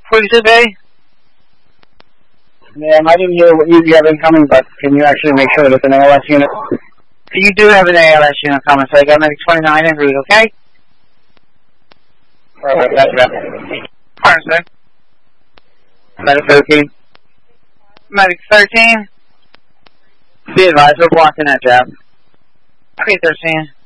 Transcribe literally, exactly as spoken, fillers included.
What did you say, Bay? Ma'am, I didn't hear what you have incoming, but can you actually make sure that it's an A L S unit? You do have an A L S unit coming, so I got medic twenty-nine en route, okay? Perfect, that's right. Pardon, sir. Medic thirteen. Medic thirteen. Be advised, we're blocking that job. Okay, thirteen.